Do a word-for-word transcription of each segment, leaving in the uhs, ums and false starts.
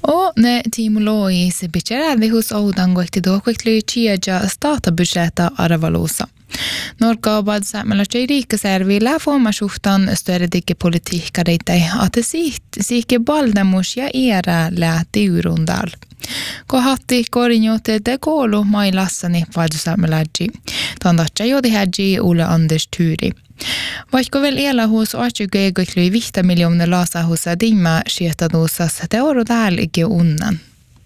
O ne tiimuloi se bicerade hos oudangoikti dokoikli chiaja stata budgeta aravalusa. Norka bad samalla rika servillä formasuhtan större politiikka deitai att siike baldamus ja era lähti urundal. Kohatti korinjote de koulu mailassani valtuusamelaji. Tandatja jodi häji Ulle Anders Turi. Vaikka vielä elä hos artjugeegoikli vihta miljoner lasa hos dimma sietadusas te oro täälläkin unnan.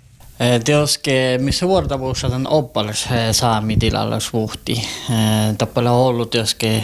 Teoske, missä vuorotavuus on oppalais saami tilalla suhti. Tappala on ollut teoske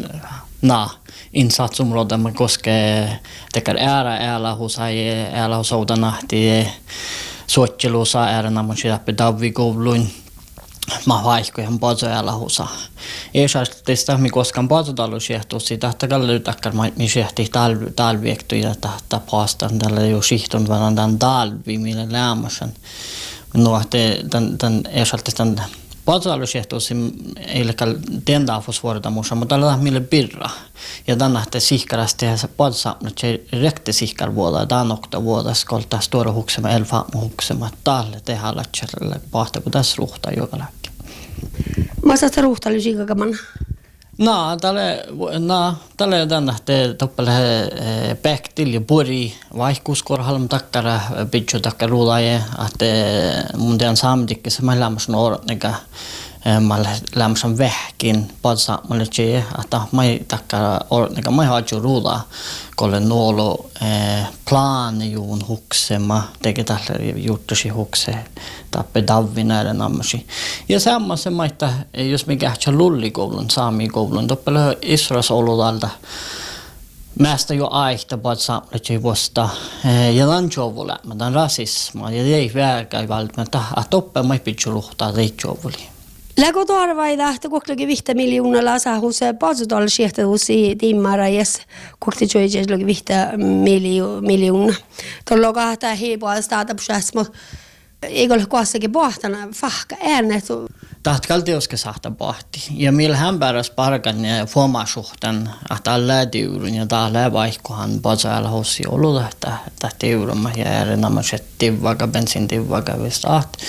na insatsområden koskee tekar ära äällä hos ei äällä hos oudanahti suottelusa ääränä mun sitäpä davvikouluin. Mä vaihkoihan paljon äällä hosa. Ei saa tästä mi koskaan paljon talousiehtoa sitä, että kalli takkar mi siehti talvi talviektoja tahta paastan tällä jo sihtun varan tämän talvi millä lämmäsen. No että tämän tämän ei saa tästä paljon talousiehtoa ei ole tiendaa fosforita muassa, mutta tällä millä birra. Ja tänä että sihkarasti ja se paljon saanut se rekte sihkar vuoda tämän okta vuoda skolta stora huksema elfa huksema talle tehdä latselle pahta kun tässä ruhtaa joka läpi. Mä saat ruhtali siikaman. No, tälle no tälle tänä te toppele päktil ja puri vaihkuskorhalm takkara pitcho takkara ruulaje että mun den samdikkes mä lämmäs nuornega mä lämmäs vähkin padsa mä letse että mä takkara ornega mä haaju ruula kolle nuolo plan juun huksema teke tälle juttusi hukse tappe davvinäärä nammasi ja samassa maita jos mikä kähtsä lullikoulun saamikoulun toppele Israels olulalta mästä jo aihta padsa letse vuosta ja lanjovulla mä tämän rasisma ja ei väärkäi välttämättä a toppe mä pitchu luhtaa reitjovuli. Lägå tarvaida, että kuitenkin vihta miljoonaa lasa hos patsutalla siehtä hos timmara jes kuitenkin joijes logi vihta miljoonaa. Tuolla kahta heipoa startup-sääsmo eikö ole kuitenkin pohtana fahka äänet. Tahtkal teoske sahta pohti. Ja millä hän pääräs parkan ja formasuhtan, että alla diurun ja täällä vaihkohan patsalla hos joululla, että diuruma ja äärenamaiset tivvaga, bensin tivvaga vistaat.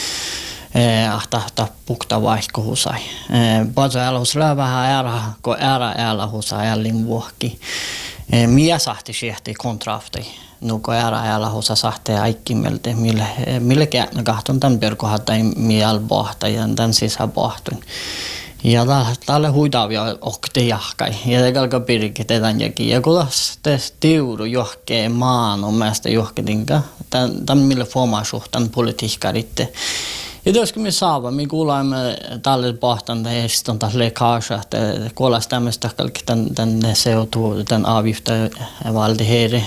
Ahta ahta pukta vaihko husai. Pazo älhus vähän ära, kun ära älä husai ällin vuokki. Mie sahti siehti kontrafti. Nuko ära älä husa sahti aikkimelti. Mille mille käänä kahton tämän perkohatai miel pohta ja tämän sisä pohtun. Ja tälle huidavia okti jahkai. Ja te kalka pirki tedan jäki. Ja kulas te tiuru johkee maan on mästä johketinka. Tämän mille formasuhtan politiikkaritte. Ja tietysti me saava, me kuulemme tälle pohtan, että sitten on taas leikkaus, että kuulas tämmöistä kaikki tämän seutuu, tämän avifta valdi heiri.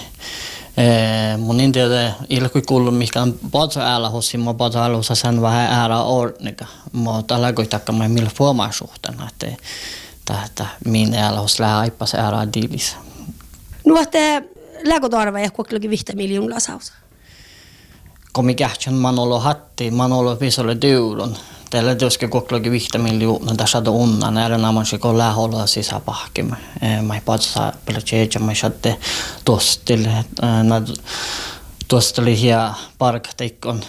Mun en tiedä, ei ole kuullut mikään paljon äällä hossi, mutta paljon äällä hossi sen vähän äärä ordnika. Mutta tällä kuitenkaan me millä formasuhtana, että minä äällä hossi lähe aippas äärä diilissä. No, että läkotarva ja kuitenkin vihta miljoonaa sausa. Kun mikä on Manolo hatti, Manolo visolle dyurun. Tällä työske koklogi vihta miljoonaa tässä on unnan, näillä namasi kun läholla sisäpahkimme. Mä ei patsa pelkästään, mä saatte tostille, tostille ja parkteikon.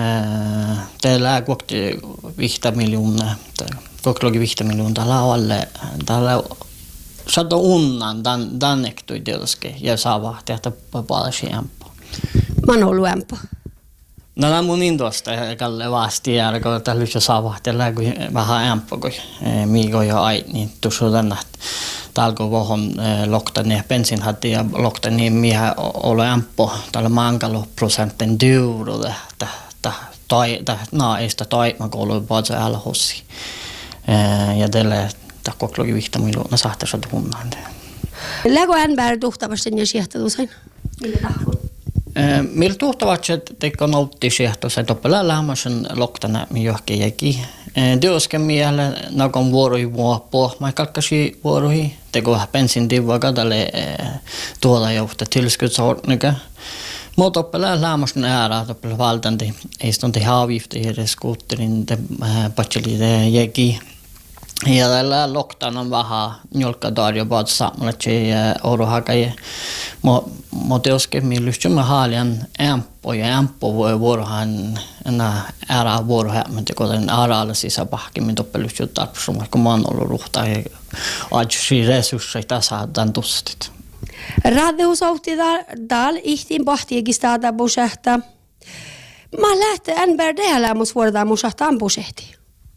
Tällä kokti vihta miljoonaa, koklogi vihta miljoonaa tällä alle, tällä saada unnan, dan dannektui työske ja saa vahtia, että palasi ämpö. Manolo ämpö. No nämä mun intosta kalle vasti ja kun tällä jo saa vahtella kun vähän ämpö kun miiko jo ai niin tuossa tänne talko vohon loktani bensin hatti ja loktani mihän ole ämpö tällä mankalo prosentin dyuro että tai naista tai mä kouluin paljon alhossi ja tälle ta koklogi vihta miljoona sahtaisa tunnan. Lägå en bär tuhtavasti ja siehtä usein. Millä tahkun? Millä tuhtavat se teko nautti siehto se toppelä lämmäsen loktana mi johonkin jäki. Työsken miele nakon vuorohi vuoppo, mä kalkkasi vuorohi. Teko bensin tivvaga tälle tuolla johta tillskottsordninga. Mutta toppelä lämmäsen äärä toppelä valtanti. Ei stonti haavifti edes skuutterin te patseli te jäki. Ja tällä loktaan on vähän njolka darjo bad samlatsi orohakaje. Mo mo teoske millysti mä haalian ämppo ja ämppo voi vuorohan na ära vuoroha mutta koten aralle sisä pahkimin toppelysti tarpsuma kun man ollut ruhta ja ajsi resursseja tasa dan tustit. Radhus autti dal ihtin pahtiakin staata busehta. Mä lähtee enbär dehälä mus vuordaa musahta ambusehti.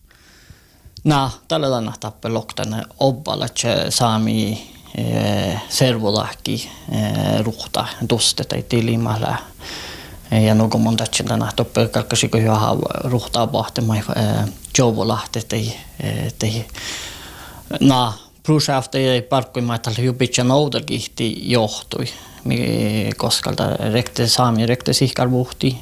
No, tällä tavalla tappe loktana obballa saami servolahki ruhta tusteta tilimalla ja nuko monta tänä toppe kalkkasi kun hyvä ruhtaa pahtemai jouvolahti tei tei na prushafte ei parkkoimaita jupitsa noudelkihti johtui koska rekte saami rekte sihkarvuhti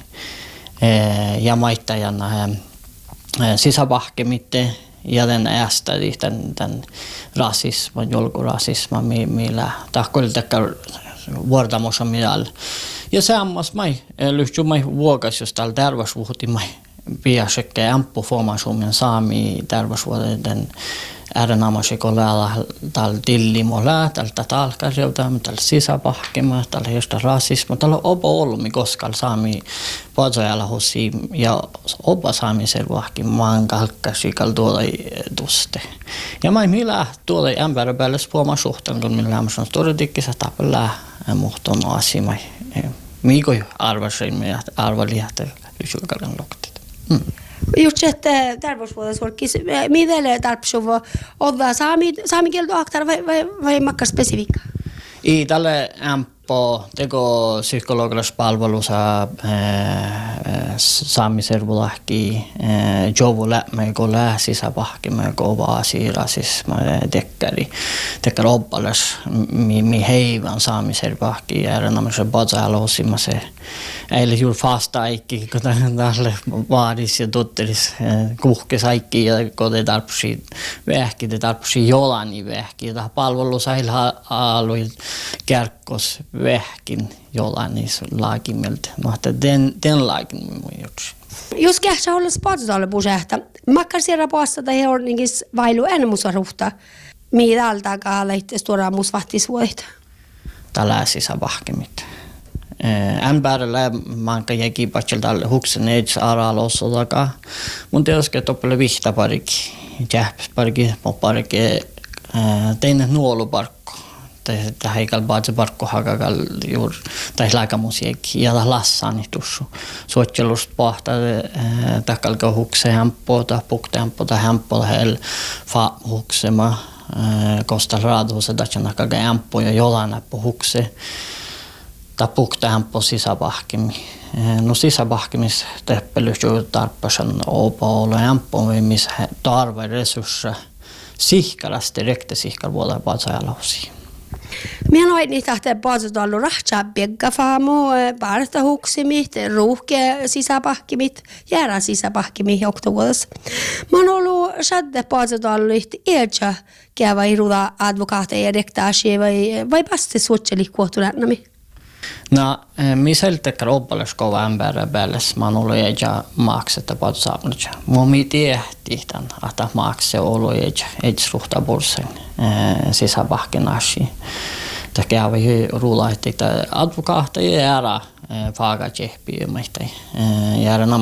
ja maittajana sisäpahkemitte ja den ästädi den den rasisman jolkurasisma millä tahkoiltakka vuordamossa midal ja sammas mai lyhtsy mai vuokas jos täällä terveysvuhti mai piasekke amppu formationen saami terveysvuoden ääränamasi kolla tal dillimola tältä talkasjolta täällä sisäpahkema täällä josta rasisma täällä obo olmi koskal saami patsajalla hosi ja oba saami selvahki maan kalkkasi kal tuolla tuste ja mai millä tuolla ämpärä päälle puoma suhtaan kun millä on todennäköisesti tapella muhton asimai miiko arvasin ja arvaliahte lyhykäden loktit. Just että terveysvuotosuorkis miten tarpsuva odda saami saami kielto aktar vai vai vai makka spesifiikka. I tälle ämppo teko psykologisessa palvelussa saami servolahki jovu lämmä kun läsisä pahkimme kun vaasi rasisma dekkari dekkar obbales mi mi heivan saami servolahki ja renamisen bazalossima se eilen juuri fasta aikki kun tälle vaadis ja tuttelis kuhkes aikki ja kun te tarpsi vähki te tarpsi jolani vähki ja palvelussa ilha aluil kärkkos vähkin jolani laakimelta mutta den den laakin muijuksi. Jos kähtsä olla spatsudalle pusehta, makkar siellä puolesta tai horningis vailu en musa ruhta, mitä altakaa leitte stora mus vahtisvuoita. Tällä sisäpahkemit. Ämbärillä manka jäki patselta huksen edessä aralossa takaa. Mun teoske toppele vihta parikki, jähpäs parikki, parikki, tein nuoluparkko. Tähän ei kalbaatse parkko hakakal juuri, tai lääkämusiekki, ja lassani tussu. Suotjelusta pohta, takalka hukse hämppo, tai pukte hämppo, tai hämppo, tai fa huksema, kosta raadhuusa, tai nakaga hämppo, ja jolanäppö hukse. Tai pukte hämppo sisäpahkimi. No sisäpahkimis teppelys juuri tarppasan opa-olo hämppo, missä tarve resursseja sihkarasti, rekte sihkar vuoden patsajalausia. Minä noin niitä tahteen paatsotallu rahtsaa peggafaamo, parta huksimit, ruuhke sisäpahkimit, jäädä sisäpahkimit oktovuodessa. Mä oon ollut sadde paatsotallu ihti eetsä käydä iruda advokaatteja rektaasi vai, vai päästä suotseli kuohtunännämi? No, missä tekkar oppales kova ämbärä päällessä, mä oon ollut eetsä maaksetta paatsotallu. Mä mi tiehti tämän, että maakse on ollut eetsä, eetsä ruhta bursen sisäpahkinasi. Det käy ju roligt att advokater är ära faga chefpi och mäta. Jag är